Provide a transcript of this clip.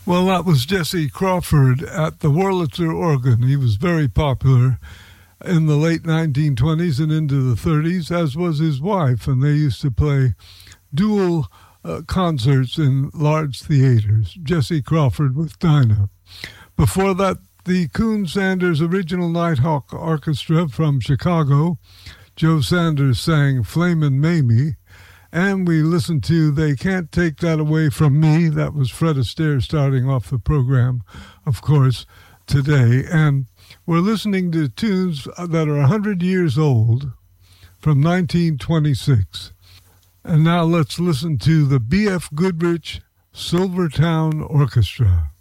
Well, that was Jesse Crawford at the Wurlitzer organ. He was very popular in the late 1920s and into the 30s, as was his wife, and they used to play dual concerts in large theaters. Jesse Crawford with Dinah. Before that, the Coon Sanders Original Nighthawk Orchestra from Chicago. Joe Sanders sang Flamin' Mamie. And we listened to They Can't Take That Away From Me. That was Fred Astaire starting off the program, of course, today. And we're listening to tunes that are 100 years old from 1926. And now let's listen to the B.F. Goodrich Silvertown Orchestra.